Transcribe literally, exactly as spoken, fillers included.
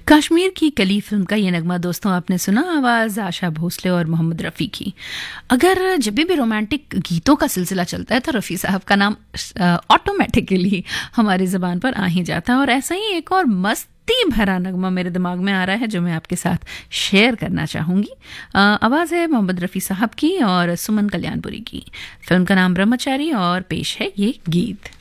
कश्मीर की कली फिल्म का ये नगमा दोस्तों आपने सुना, आवाज़ आशा भोसले और मोहम्मद रफ़ी की। अगर जब भी रोमांटिक गीतों का सिलसिला चलता है तो रफ़ी साहब का नाम ऑटोमेटिकली हमारी ज़बान पर आ ही जाता है। और ऐसा ही एक और मस्ती भरा नगमा मेरे दिमाग में आ रहा है जो मैं आपके साथ शेयर करना चाहूँगी। आवाज़ है मोहम्मद रफ़ी साहब की और सुमन कल्याणपुरी की। फिल्म का नाम ब्रह्मचारी और पेश है ये गीत।